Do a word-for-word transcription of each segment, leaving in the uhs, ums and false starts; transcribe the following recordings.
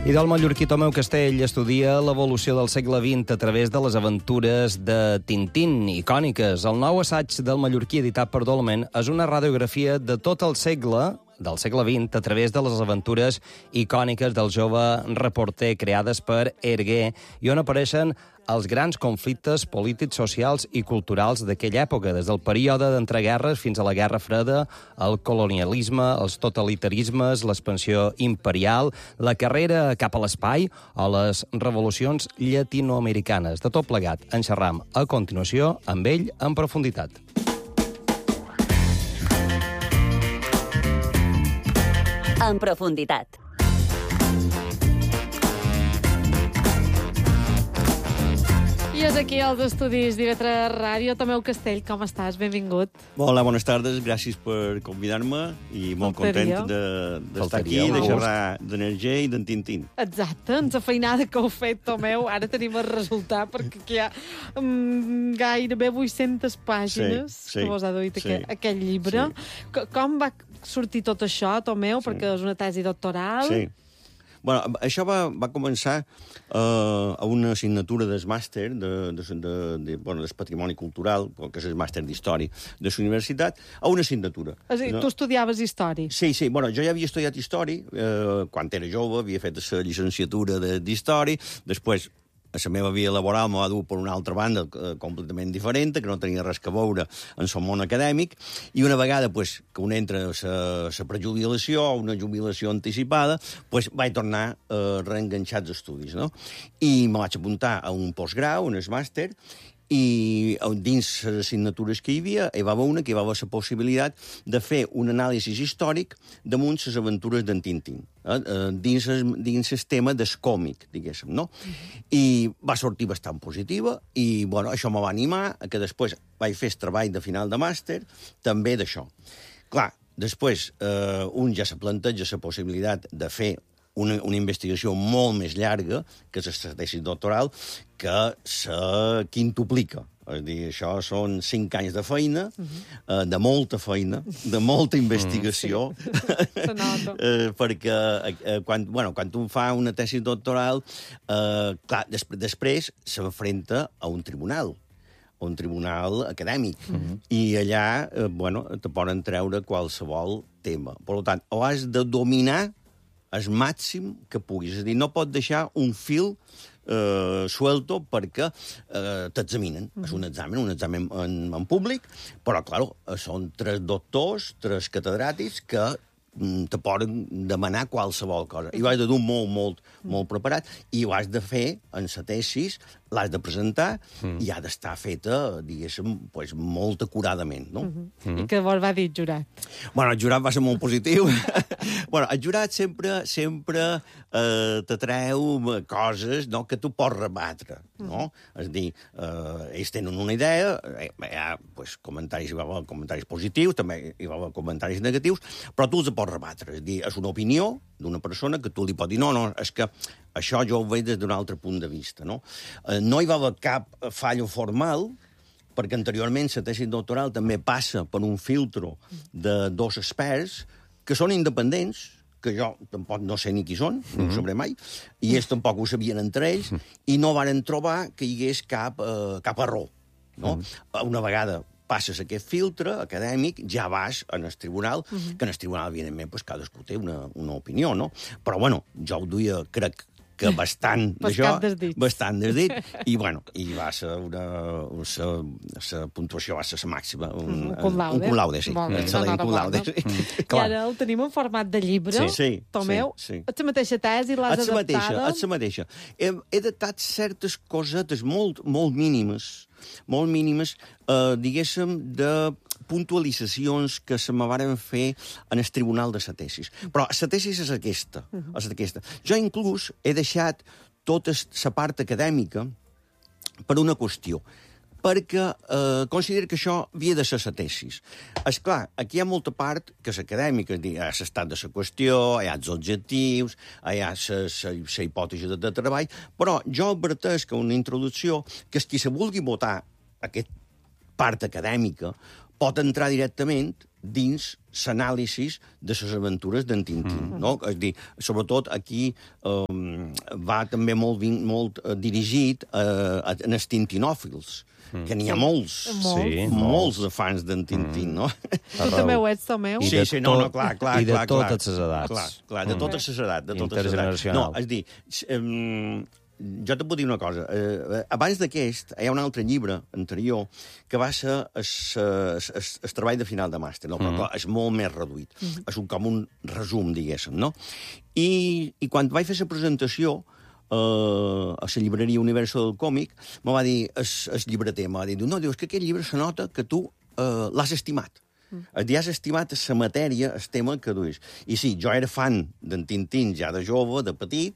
I del mallorquí Tomeu Castell estudia l'evolució del segle vint a través de les aventures de Tintín, icòniques. El nou assaig del mallorquí editat per Dolmen és una radiografia de tot el segle del segle vint a través de les aventures icòniques del jove reporter creades per Erguer i on apareixen els grans conflictes polítics, socials i culturals d'aquella època, des del període d'entreguerres fins a la Guerra Freda, el colonialisme, els totalitarismes, l'expansió imperial, la carrera cap a l'espai o les revolucions llatinoamericanes. De tot plegat, en xerram a continuació amb ell en profunditat. En profunditat. I és aquí als estudis d'I V tres Ràdio. Tomeu Castell, com estàs? Benvingut. Hola, bones tardes. Gràcies per convidar-me i molt Faltaria. content de- d'estar Faltaria, aquí, de gust. xerrar d'Energia i d'en Tintín. Exacte, ens afeinada que heu fet, Tomeu. Ara tenim el resultat, perquè aquí hi ha um, gairebé vuit-centes pàgines Sí, sí, que vos ha duit sí, aquest, aquest llibre. sí. Com va sortir tot això, Tomeu? Perquè és una tesi doctoral. Sí. Bueno, això va, va començar uh, a una assignatura del màster de, de, de, de, bueno, del patrimoni cultural, que és el màster d'història de la universitat, a una assignatura. És a dir, no? tu estudiaves història. Sí, sí. Bueno, jo ja havia estudiat història eh, quan era jove, havia fet la llicenciatura de- d'història, després a la meva vida laboral me va dur per una altra banda eh, completament diferent, que no tenia res a veure en el món acadèmic, i una vegada pues, que un entra a la prejubilació, una jubilació anticipada, pues, vaig tornar a eh, reenganxar els estudis, no? I me vaig apuntar a un postgrau, un màster, i dins les assignatures que hi havia, hi va haver una que hi va haver la possibilitat de fer un anàlisi històric damunt les aventures d'en Tintín, eh? dins, el, dins el tema del còmic, diguéssim, no? I va sortir bastant positiva, i bueno, això me va animar a que després vaig fer el treball de final de màster també d'això. Clar, després eh, un ja se planteja la possibilitat de fer una, una investigació molt més llarga, que és la tesi doctoral, que se quintuplica. És a dir, això són cinc anys de feina, uh -huh. eh, de molta feina, de molta investigació, Se nota. eh, perquè eh, quan, bueno, quan un fa una tesi doctoral, eh, clar, des, després s'enfrenta a un tribunal, a un tribunal acadèmic, uh -huh. i allà, eh, bueno, te poden treure qualsevol tema. Per tant, ho has de dominar el màxim que puguis. És a dir, no pots deixar un fil eh, suelto perquè eh, t'examinen. Mm. És un examen, un examen en, en públic, però, clar, són tres doctors, tres catedràtics que mm, te poden demanar qualsevol cosa. I ho has de dur molt, molt, molt preparat, i ho has de fer en la tesis, l'has de presentar, mm. i ha d'estar feta, diguéssim, pues, molt acuradament, no? Mm -hmm. I què vos va dir el jurat? Bueno, el jurat va ser molt positiu. bueno, el jurat sempre sempre eh, t'atreu coses, no?, que tu pots rebatre, no? Mm. És a dir, eh, ells tenen una idea, eh, hi ha pues, comentaris, hi va haver comentaris positius, també hi va haver comentaris negatius, però tu els pots rebatre. És a dir, és una opinió d'una persona que tu li pots dir, no, no, és que això jo ho veig des d'un altre punt de vista, no? Eh, no hi va haver cap fallo formal, perquè anteriorment la tesi doctoral també passa per un filtro de dos experts que són independents, que jo tampoc no sé ni qui són, no ho sabré mai, i ells tampoc ho sabien entre ells, i no varen trobar que hi hagués cap, eh, cap error, no? Una vegada passes aquest filtre acadèmic, ja vas en el tribunal, uh -huh. que en el tribunal, evidentment, pues, cadascú té una, una opinió, no? Però, bueno, jo ho duia, crec, que bastant d'això, bastant des dit, i, bueno, i va ser una... La puntuació va ser la màxima. Un, un cum laude. Un cum laude, sí. Bon, Excel·lent cum laude. Sí. I ara el tenim en format de llibre, Sí, sí, Tomeu. sí, sí. És la mateixa tesi, l'has És la mateixa, adaptada? és la mateixa. He, he adaptat certes cosetes molt, molt mínimes, molt mínimes, eh, diguéssim, de puntualitzacions que se me varen fer en el tribunal de la tesis. Però la tesis és aquesta, uh -huh. és aquesta. Jo inclús he deixat tota la part acadèmica per una qüestió, perquè eh, considero que això havia de ser la tesis. És clar, aquí hi ha molta part que és acadèmica, hi ha l'estat de la qüestió, hi ha els objectius, hi ha la hipòtesi de, de treball, però jo adverteix que una introducció, que qui se vulgui votar aquest part acadèmica pot entrar directament dins l'anàlisi de les aventures d'en Tintín, mm. no? És a dir, sobretot aquí, eh, va també molt, vin- molt eh, dirigit eh, a- en els tintinòfils, mm. que n'hi ha molts. Molts. Sí, Molts de fans d'en Tintín, no? Tu també ho ets, Tomeu? I Sí, de sí, no, no, tot- clar, clar, i de clar, clar. totes les edats. Clar, clar, de totes les edats, de totes les edats. Intergeneracional. No, és dir, s- em, jo te puc dir una cosa. Eh, abans d'aquest, hi ha un altre llibre anterior que va ser el, el, el, el treball de final de màster, no? Però Mm. clar, és molt més reduït. És un, com un resum, diguéssim, no? I, i quan vaig fer la presentació, Uh, a la llibreria Universo del Còmic, me va dir, el, el llibreter, me va dir, no, dius que aquest llibre se nota que tu uh, l'has estimat. Mm. Et has estimat la matèria, el tema que duis. I sí, jo era fan d'en Tintín ja de jove, de petit.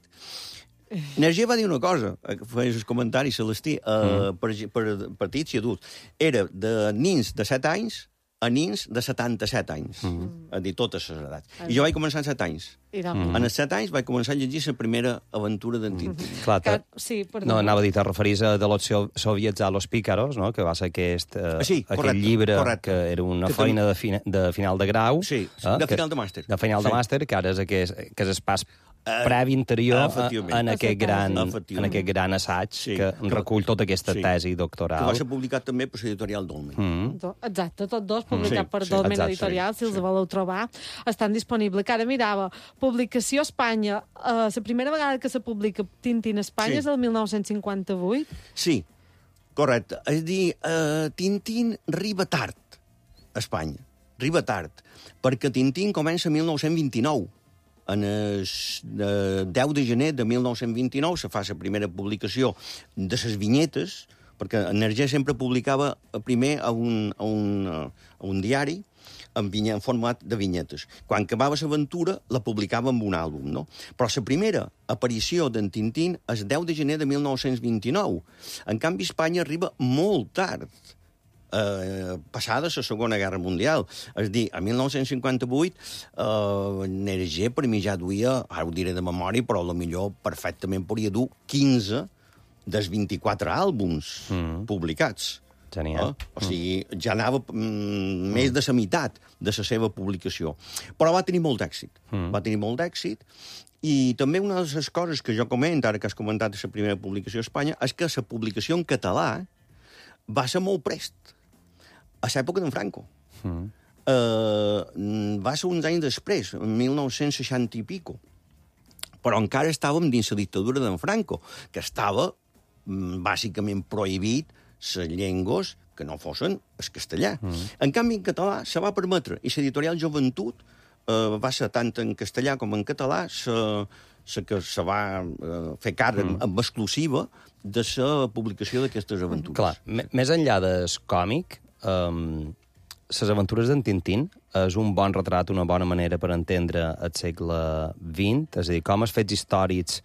Nergé va dir una cosa, feies el comentari, Celestí, uh, mm. per, per petits i adults. Era de nins de set anys a nins de setanta-set anys. Mm. A dir, totes les edats. I jo vaig començar amb set anys. Mm. En els set anys vaig començar a llegir la primera aventura d'en Tintín. Mm. Clar, Que, te- sí, perdó. no, anava a dir, te referís a de los so- soviets a los pícaros, no? Que va ser aquest, eh, Sí, aquell correcte, llibre correcte. que era una Que feina de, fina, de final de grau. Sí, eh, de que- final de màster. De final de Sí. màster, que ara és aquest, que és el pas Eh, previ interior eh, efectivament. en, aquest gran, en Efectivament. aquest gran assaig Sí. que recull tota aquesta Sí. tesi Que doctoral. va ser publicat també per l'editorial Dolmen. Mm. Do- Exacte, tots dos, publicat Sí, per sí. Dolmen Exacte, Editorial, si els sí. voleu trobar, estan disponibles. Que ara mirava, publicació a Espanya, eh, la primera vegada que se publica Tintín a Espanya Sí. és del mil nou-cents cinquanta-vuit. Sí, correcte. És a dir, uh, Tintín arriba tard a Espanya. Arriba tard. Perquè Tintín comença mil nou-cents vint-i-nou. En el eh, deu de gener de mil nou-cents vint-i-nou se fa la primera publicació de les vinyetes, perquè Nergé sempre publicava primer a un, a un, a un diari en, vinya, en format de vinyetes. Quan acabava l'aventura, la publicava en un àlbum, no? Però la primera aparició d'en Tintín és deu de gener de mil nou-cents vint-i-nou. En canvi, Espanya arriba molt tard, eh, passada la Segona Guerra Mundial. És a dir, a mil nou-cents cinquanta-vuit, eh, Nergé per mi ja duia, ara ho diré de memòria, però potser perfectament podria dur quinze dels vint-i-quatre àlbums mm. publicats. Genial. Eh? O sigui, ja anava mm, més de la meitat de la seva publicació. Però va tenir molt d'èxit. Mm. Va tenir molt d'èxit. I també una de les coses que jo comento, ara que has comentat la primera publicació a Espanya, és que la publicació en català va ser molt prest. A l'època d'en Franco. Mm. Uh, va ser uns anys després, en mil nou-cents seixanta i pico. Però encara estàvem dins la dictadura d'en Franco, que estava mm, bàsicament prohibit les llengües que no fossin el castellà. Mm. En canvi, en català se va permetre, i l'editorial Joventut eh, va ser tant en castellà com en català la que se va eh, fer càrrec mm. amb exclusiva de la publicació d'aquestes aventures. Clar, m- més enllà del còmic, um, les aventures d'en Tintín és un bon retrat, una bona manera per entendre el segle vint, és a dir, com els fets històrics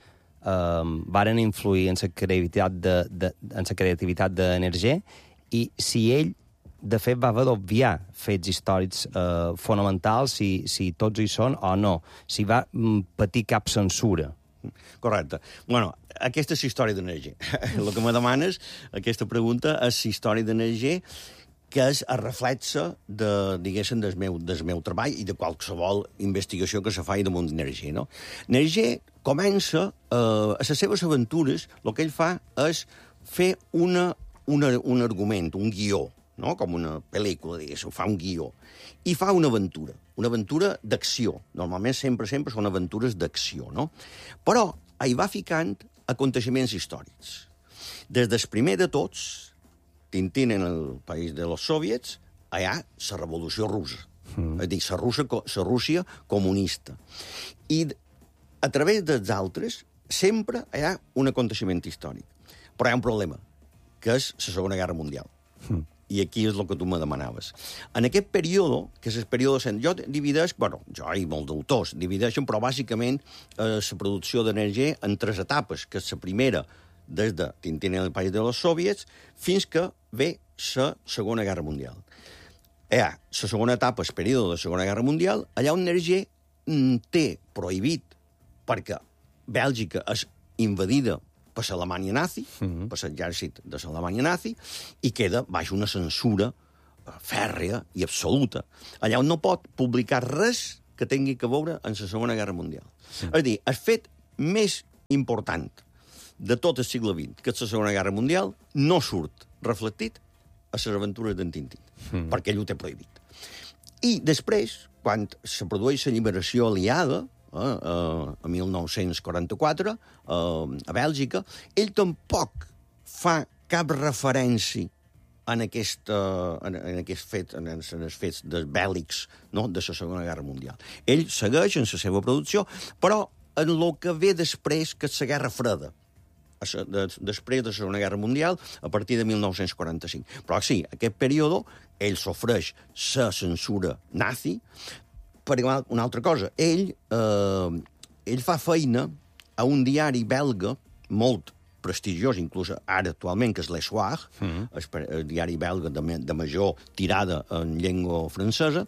um, varen influir en la creativitat de, de, en la creativitat de Nergé, i si ell, de fet, va haver d'obviar fets històrics eh, fonamentals, si, si tots hi són o no, si va mm, patir cap censura. Correcte. Bueno, aquesta és la història de Nergé. El que me demanes, aquesta pregunta, és la història de Nergé, que és el reflexe de, diguéssim, del meu, del meu treball i de qualsevol investigació que se faci damunt de Nergé, no? Nergé comença, eh, a les seves aventures, el que ell fa és fer una, una, un argument, un guió, no? Com una pel·lícula, diguéssim, fa un guió, i fa una aventura, una aventura d'acció. Normalment, sempre, sempre són aventures d'acció, no? Però hi va ficant aconteixements històrics. Des del primer de tots, Tintín en el país de los soviets, allà la revolució russa. Mm. És a dir, la Rússia, la Rússia comunista. I a través dels altres, sempre hi ha un aconteixement històric. Però hi ha un problema, que és la Segona Guerra Mundial. Mm. I aquí és el que tu me demanaves. En aquest període, que és el període... Jo divideix, bueno, jo i molts d'autors divideixen, però bàsicament eh, la producció d'Energé en tres etapes, que és la primera, des de Tintín en el país de los soviets, fins que ve la Segona Guerra Mundial. Hi ha la segona etapa, el període de la Segona Guerra Mundial, allà on Nergé té prohibit, perquè Bèlgica és invadida per l'Alemanya nazi, mm-hmm. per l'exèrcit de l'Alemanya nazi, i queda baix una censura fèrrea i absoluta. Allà on no pot publicar res que tingui que veure en la Segona Guerra Mundial. Mm. És a dir, el fet més important de tot el segle vint, que és la Segona Guerra Mundial, no surt reflectit a les aventures d'en Tintín, mm. perquè ell ho té prohibit. I després, quan se produeix l'alliberació aliada, eh, eh, a mil nou-cents quaranta-quatre, eh, a Bèlgica, ell tampoc fa cap referència en, aquesta, en, en aquest fet, en, en els fets de bèl·lics, no?, de la Segona Guerra Mundial. Ell segueix en la seva producció, però en el que ve després, que és la Guerra Freda, després de la Segona Guerra Mundial, a partir de mil nou-cents quaranta-cinc. Però sí, aquest període, ell sofreix la censura nazi, per una altra cosa. Ell, eh, ell fa feina a un diari belga molt prestigiós, inclús ara actualment, que és Le Soir, mm -hmm. el diari belga de, de major tirada en llengua francesa,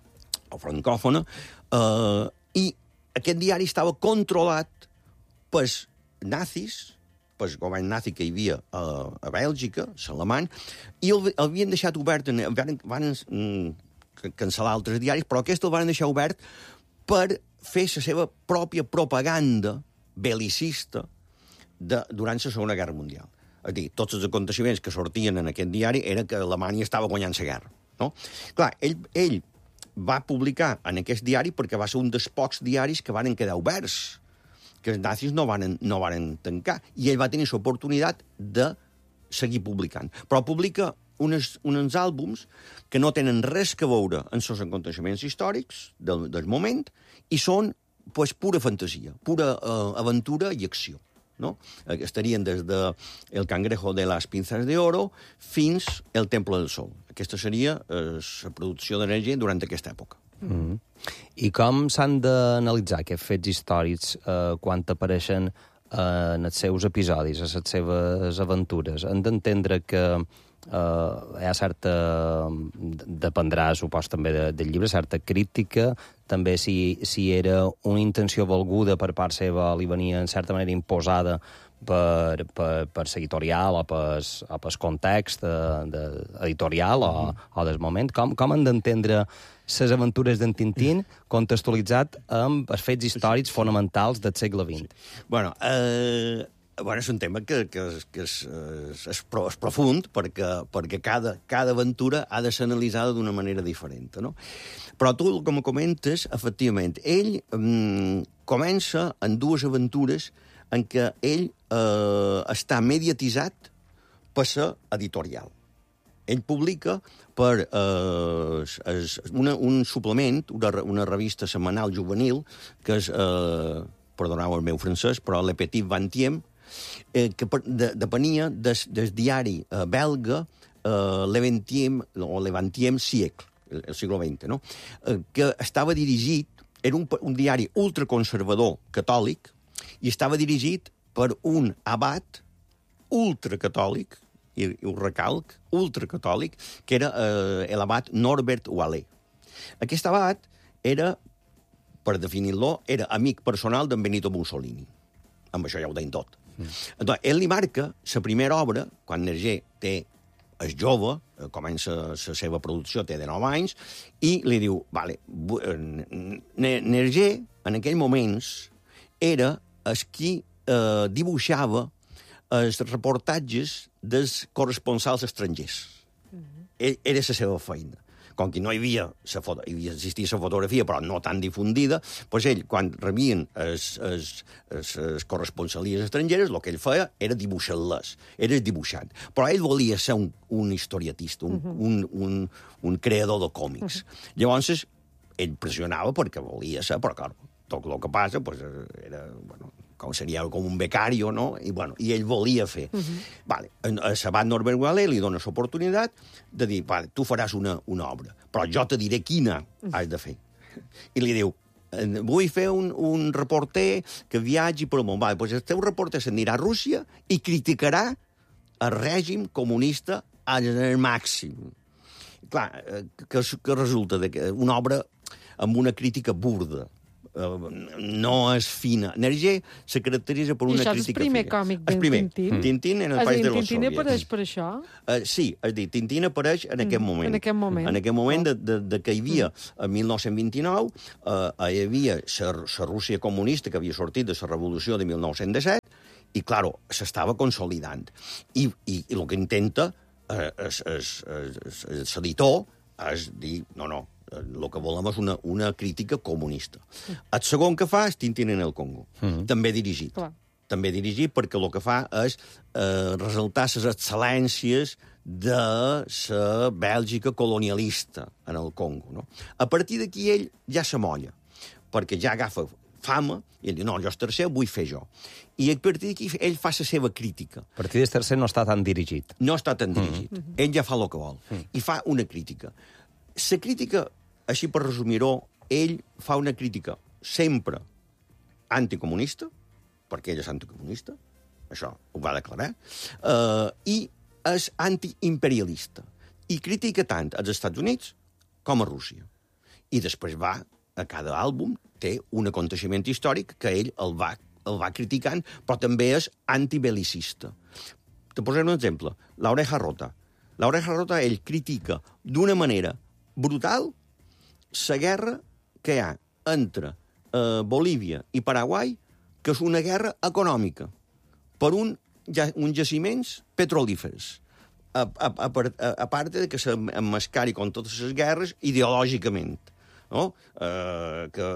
o francòfona, eh, i aquest diari estava controlat pels nazis, pel govern nazi que hi havia a, a Bèlgica, l'alemany, i el, el havien deixat obert, en, van, van mm, cancel·lar altres diaris, però aquest el van deixar obert per fer la seva pròpia propaganda belicista de, durant la Segona Guerra Mundial. És a dir, tots els aconteciments que sortien en aquest diari era que Alemanya estava guanyant la guerra. No? Clar, ell, ell va publicar en aquest diari perquè va ser un dels pocs diaris que van quedar oberts, que els nazis no van, no van tancar, i ell va tenir l'oportunitat de seguir publicant. Però publica unes, uns àlbums que no tenen res que veure amb els aconteixements històrics del, del moment i són pues, pura fantasia, pura uh, aventura i acció. No? Estarien des de El cangrejo de las pinzas de oro fins El temple del sol. Aquesta seria eh, la producció d'energia durant aquesta època. Mm. I com s'han d'analitzar aquests fets històrics eh, quan apareixen eh, en els seus episodis, a les seves aventures? Hem d'entendre que eh, hi ha certa... dependrà, supos, també de, del llibre, certa crítica, també si, si era una intenció volguda per part seva, li venia en certa manera imposada per, per, per l'editorial o per, o per context de, de, editorial o, mm. o del moment. Com, com han d'entendre les aventures d'en Tintín contextualitzat amb els fets històrics fonamentals del segle vint? Bueno, eh... Bueno, és un tema que, que, és, que és, és, és profund, perquè, perquè cada, cada aventura ha de ser analitzada d'una manera diferent, no? Però tu, com comentes, efectivament, ell mm, comença en dues aventures en què ell eh, està mediatitzat per ser editorial. Ell publica per eh, es, una, un suplement, una, una revista setmanal juvenil, que és, eh, perdoneu el meu francès, però Le Petit Vingtième, Eh, que de, depenia del, del diari eh, belga eh, Le Vingtième, o Le Vingtième siècle, el, el segle vint, no? Eh, que estava dirigit, era un, un diari ultraconservador catòlic, i estava dirigit per un abat ultracatòlic, i, i ho recalc, ultracatòlic, que era eh, l'abat Norbert Wallet. Aquest abat era, per definir-lo, era amic personal d'en Benito Mussolini. Amb això ja ho deien tot. Mm. Doncs, ell li marca la primera obra, quan Nerger té, és jove, comença la seva producció, té de nou anys, i li diu, vale, Nerger, en aquells moments, era el qui eh, dibuixava els reportatges dels corresponsals estrangers. Mm-hmm. Era la seva feina. Com que no hi havia, la foto, hi havia existia la fotografia, però no tan difundida, doncs ell, quan rebien les corresponsalies estrangeres, el que ell feia era dibuixar-les, era dibuixant. Però ell volia ser un, un historiatista, un, uh-huh. un, un, un creador de còmics. Uh-huh. Llavors, ell pressionava perquè volia ser, però, clar, tot el que passa pues, era, bueno, com seria com un becario, no? I, bueno, i ell volia fer. Uh-huh. Vale. A Sabat Norbert Wallet li dona l'oportunitat de dir, vale, tu faràs una, una obra, però jo te diré quina has de fer. I li diu, vull fer un, un reporter que viatgi per el món. Vale, doncs el teu reporter s'anirà a Rússia i criticarà el règim comunista al màxim. Clar, que, que resulta de que una obra amb una crítica burda, uh, no és fina. Nerger se caracteritza per I una això és crítica el primer fina. còmic El d'en primer. Tintín? Tintín en el És a País dir, de los Tintín Soviets. apareix per això? Uh, sí, és a dir, Tintín apareix en aquest moment. en aquest moment. En aquest moment de, de, de que hi havia, en mil nou-cents vint-i-nou, uh, hi havia la Rússia comunista que havia sortit de la revolució de mil nou-cents disset, i, claro, s'estava consolidant. I, i, i el que intenta l'editor és dir, no, no, el que volem és una, una crítica comunista. El segon que fa és Tintín en el Congo, mm-hmm. també dirigit. Clar. També dirigit perquè el que fa és eh, resaltar les excel·lències de la Bèlgica colonialista en el Congo. No? A partir d'aquí ell ja s'amolla, perquè ja agafa fama i ell diu, no, jo és tercer, vull fer jo. I a partir d'aquí ell fa la seva crítica. A partir del tercer no està tan dirigit. No està tan dirigit. Mm-hmm. Ell ja fa el que vol. Mm. I fa una crítica. La crítica, així per resumir-ho, ell fa una crítica sempre anticomunista, perquè ell és anticomunista, això ho va declarar, uh, i és antiimperialista. I critica tant als Estats Units com a Rússia. I després va, a cada àlbum, té un aconteixement històric que ell el va, el va criticant, però també és antibelicista. Te posaré un exemple. La Oreja Rota. La Oreja Rota ell critica d'una manera brutal la guerra que hi ha entre eh, Bolívia i Paraguai, que és una guerra econòmica, per un, ja, uns jaciments petrolífers, a, a, a, a, a part de que s'emmascari com totes les guerres ideològicament, no? Eh, que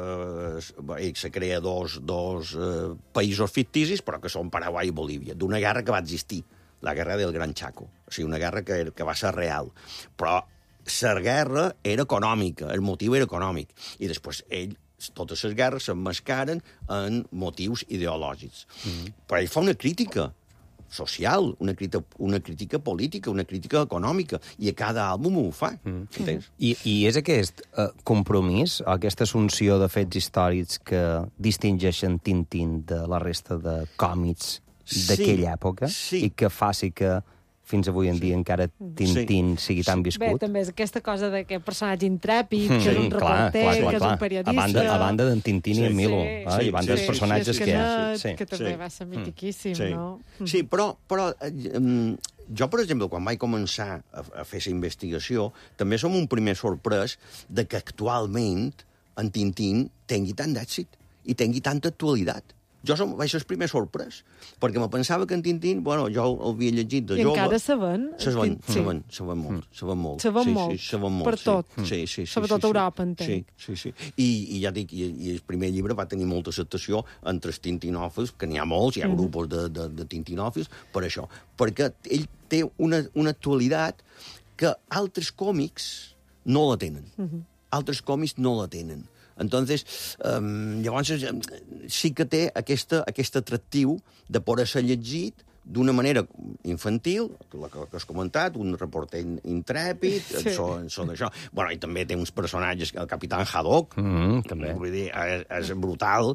bé, se crea dos, dos eh, països ficticis, però que són Paraguai i Bolívia, d'una guerra que va existir, la guerra del Gran Chaco, o sigui, una guerra que, que va ser real, però la guerra era econòmica, el motiu era econòmic, i després ell totes les guerres s'emmascaren en motius ideològics. Mm-hmm. Però ell fa una crítica social, una crítica, una crítica política, una crítica econòmica, i a cada àlbum ho fa. Mm. Entens? I, I és aquest uh, compromís, aquesta assumpció de fets històrics que distingeixen Tintín de la resta de còmics d'aquella sí, època sí. i que faci que fins avui en dia encara Tintín sí. sigui tan viscut. Bé, també és aquesta cosa d'aquest personatge intrèpid, mm. que és un sí, reporter, clar, clar, clar, que és un periodista... A banda, a banda d'en Tintín sí, i en Milo, sí, eh? I a banda sí, dels personatges sí, que hi ha. Sí, que també sí. va ser mitiquíssim, sí. no? Sí, però, però eh, jo, per exemple, quan vaig començar a, a fer la investigació, també som un primer sorprès de que actualment en Tintín tingui tant d'èxit i tingui tanta actualitat. Jo som, vaig ser el primer sorprès, perquè me pensava que en Tintín, bueno, jo el havia llegit de I jove... I encara saben? Saben, sí. saben, saben molt, saben molt. Saben sí, molt, sí, saben molt, per sí. tot. Sí, sí, sí, Sobretot sí, Europa, sí. entenc. Sí, sí, sí. I, i ja dic, i, i el primer llibre va tenir molta acceptació entre els tintinòfils, que n'hi ha molts, hi ha mm. grups de, de, de tintinòfils, per això. Perquè ell té una, una actualitat que altres còmics no la tenen. Mm-hmm. Altres còmics no la tenen. Entonces, um, llavors sí que té aquesta, aquest atractiu de poder ser llegit d'una manera infantil, la que, que has comentat, un reporter intrèpid, sí. són, són això. Bueno, i també té uns personatges, el Capitán Haddock, mm, també. Vull dir, és, és brutal,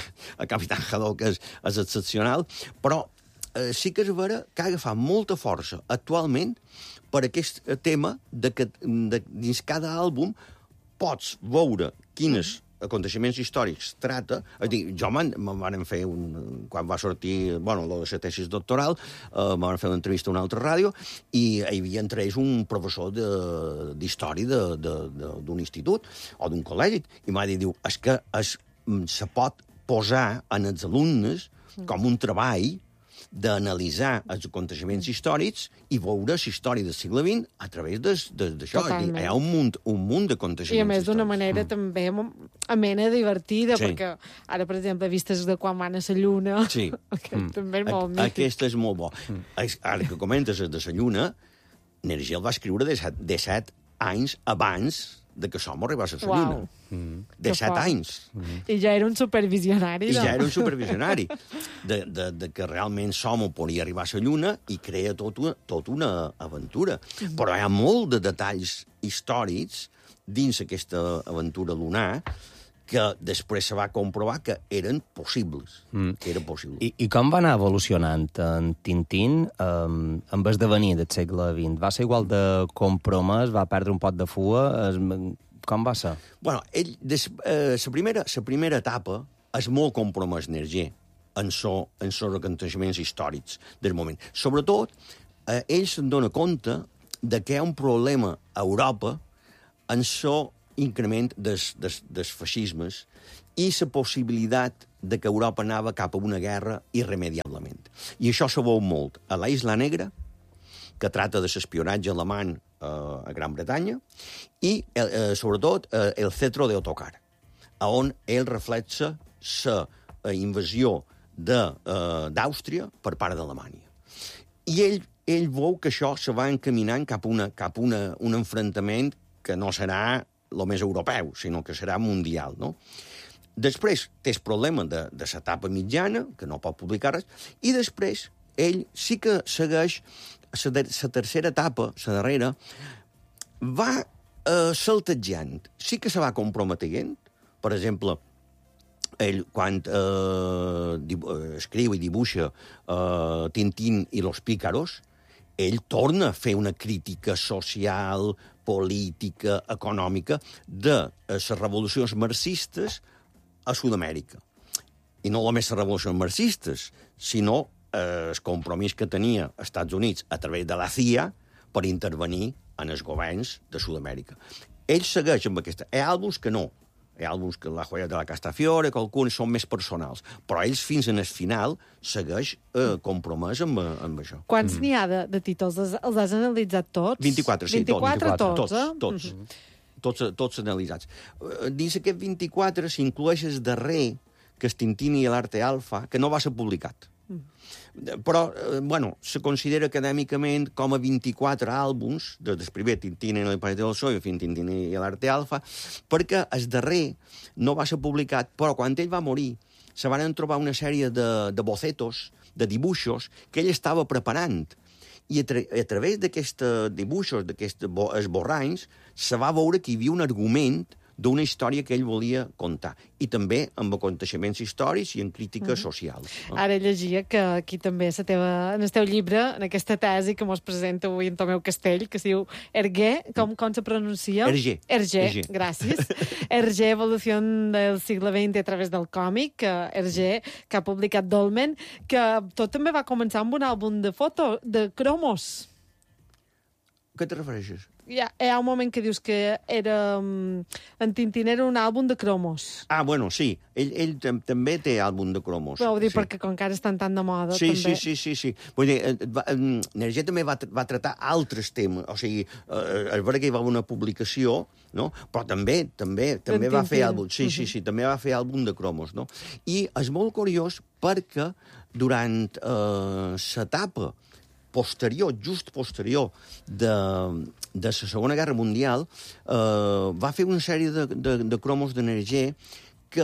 el Capitán Haddock és, és excepcional, però eh, sí que és vera que ha agafat molta força actualment per aquest tema de que de, dins cada àlbum pots veure quines aconteixements històrics trata. És dir, jo me'n van fer, un, quan va sortir, bueno, la seva tesis doctoral, eh, van fer una entrevista a una altra ràdio, i hi havia entre ells un professor d'història d'un institut o d'un col·legi, i m'ha dit, diu, és que es, se pot posar en els alumnes com un treball d'analitzar els aconteixements històrics i veure la història del segle vint a través d'això. Hi ha un munt, un munt d'aconteixements històrics. I a més d'una manera mm. també amena, divertida, sí. perquè ara, per exemple, vistes de quan van a la Lluna, sí. mm. també és molt mític. Aquesta és molt bo. Mm. Ara que comentes de la Lluna, Nerger el va escriure de set, de set anys abans de que som arribés a la Uau. Lluna. Mm. De set fort. anys. Mm. I ja era un supervisionari. I no? ja era un supervisionari. De, de, de que realment som podia arribar a la Lluna i crea tot una, tot una aventura. Mm. Però hi ha molt de detalls històrics dins aquesta aventura lunar que després se va comprovar que eren possibles. Mm. Que era possible. I, I com va anar evolucionant en Tintín um, amb esdevenir del segle vint? Va ser igual de compromès? Va perdre un pot de fua? Es, Com va ser? Bueno, ell, des, eh, la, primera, la primera etapa és molt compromès Nerger en so, en so aconteixements històrics del moment. Sobretot, eh, ell se'n dona compte de que hi ha un problema a Europa en so increment dels, des, des feixismes i la possibilitat de que Europa anava cap a una guerra irremediablement. I això se veu molt a la Isla Negra, que trata de l'espionatge alemany eh, a Gran Bretanya, i, eh, sobretot, eh, el Cetro de Ottokar, on ell reflexa la eh, invasió d'Àustria eh, per part d'Alemanya. I ell, ell veu que això se va encaminant cap a, una, cap a una, un enfrontament que no serà el més europeu, sinó que serà mundial, no? Després té el problema de, de l'etapa mitjana, que no pot publicar res, i després ell sí que segueix la tercera etapa, la darrera, va eh, saltejant. Sí que se va comprometent. Per exemple, ell, quan eh, escriu i dibuixa eh, Tintín i los pícaros, ell torna a fer una crítica social, política, econòmica de les revolucions marxistes a Sud-amèrica. I no només les revolucions marxistes, sinó eh, el compromís que tenia els Estats Units a través de la C I A per intervenir en els governs de Sud-amèrica. Ell segueix amb aquesta... Hi ha àlbums que no. Hi ha àlbums que La joia de la Castafiore, que alguns són més personals. Però ells, fins en el final, segueix eh, compromès amb, amb això. Quants mm. n'hi ha de, de títols? Els, els has analitzat tots? vint-i-quatre, sí. vint-i-quatre tots, tots, eh? tots. Mm-hmm. Tots, tots analitzats. Dins aquest vint-i-quatre s'inclueix el darrer, que és Tintín i l'Arte Alfa, que no va ser publicat. Mm. Però, bueno, se considera acadèmicament com a vint-i-quatre àlbums, des del primer Tintín en el planeta del Sol i fins Tintín i l'Arte Alfa, perquè el darrer no va ser publicat, però quan ell va morir se van trobar una sèrie de, de bocetos, de dibuixos, que ell estava preparant. I a, tra a través d'aquests dibuixos, d'aquests esborranys, se va veure que hi havia un argument d'una història que ell volia contar. I també amb aconteixements històrics i en crítica mm. social. No? Ara llegia que aquí també la teva, en el teu llibre, en aquesta tesi que mos presenta avui en Tomeu Castell, que es diu Hergé, com, com se pronuncia? Hergé. Hergé, Hergé. Gràcies. Hergé, evolució del segle vint a través del còmic, Hergé, que ha publicat Dolmen, que tot també va començar amb un àlbum de foto, de cromos. A què te refereixes? Hi ha, hi ha un moment que dius que era, en Tintín era un àlbum de cromos. Ah, bueno, sí. Ell, ell també té àlbum de cromos. Però ho dic sí. perquè com que ara estan tan de moda, sí, també. Sí, sí, sí, sí. Vull dir, Nerger també va, va tractar altres temes. O sigui, eh, és veritat que hi va haver una publicació, no? Però també també també va fer àlbum. Sí, sí, sí, també va fer àlbum de cromos, no? I és molt curiós perquè durant eh, l'etapa posterior, just posterior de, de la Segona Guerra Mundial, eh, va fer una sèrie de, de, de cromos d'Energer que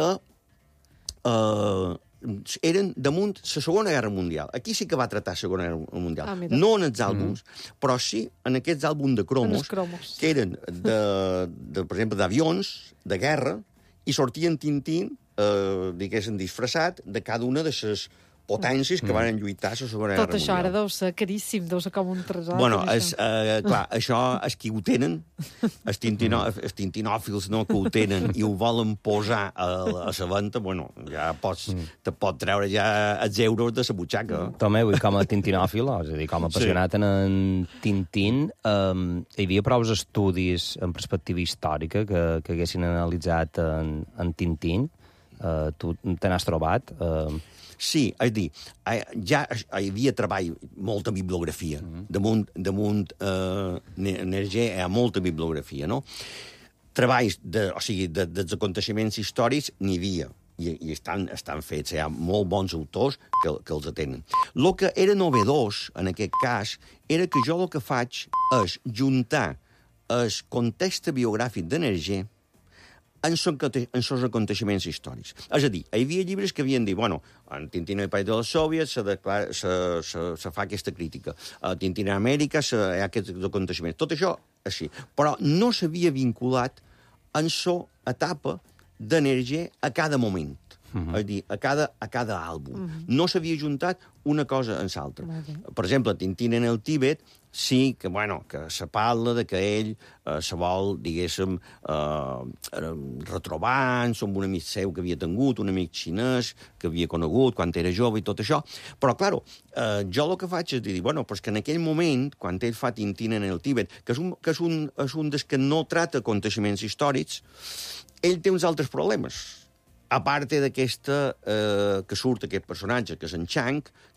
eh, eren damunt la Segona Guerra Mundial. Aquí sí que va tractar la Segona Guerra Mundial. Ah, no en els àlbums, mm. però sí en aquests àlbums de cromos, cromos. que eren, de, de, per exemple, d'avions de guerra, i sortien Tintín, eh, diguéssim, disfressat de cada una de les potències que van lluitar a la Segona Guerra Mundial. Tot això ara deu ser caríssim, deu ser com un tresor. Bueno, és, eh, clar, això, els que ho tenen, els, tintinò, els tintinòfils no, que ho tenen i ho volen posar a, a la venda, bueno, ja pots, te pot treure ja els euros de la butxaca. Tomeu, i com a tintinòfil, és a dir, com a apassionat sí. en en Tintín, eh, hi havia prou estudis en perspectiva històrica que, que haguessin analitzat en, en Tintín? Eh, tu te n'has trobat? Eh... Sí, és a dir, ja hi havia treball, molta bibliografia. Mm-hmm. Damunt, damunt eh, Nerger hi ha molta bibliografia, no? Treballs, de, o sigui, de, dels aconteixements històrics n'hi havia, i, i estan, estan fets. Hi ha molt bons autors que, que els atenen. El que era novedós, en aquest cas, era que jo el que faig és juntar el context biogràfic de Nerger en els aconteixements històrics. És a dir, hi havia llibres que havien dit, bueno, en Tintín i el país dels soviets se, declara, se, se, se fa aquesta crítica, a Tintín a Amèrica se, hi ha aquests aconteixements. Tot això, així. Però no s'havia vinculat en la etapa d'Energer a cada moment. Uh -huh. És a dir, a cada, a cada àlbum. Uh -huh. No s'havia juntat una cosa en l'altra. Per exemple, Tintín en el Tíbet sí que, bueno, que se parla de que ell eh, se vol, diguéssim, eh, retrobar amb un amic seu que havia tingut, un amic xinès que havia conegut quan era jove i tot això. Però, clar, eh, jo el que faig és dir, bueno, però és que en aquell moment, quan ell fa Tintín en el Tíbet, que és un, que és un, és un des que no trata aconteixements històrics, ell té uns altres problemes. A part d'aquesta, eh, que surt aquest personatge, que és en Chang,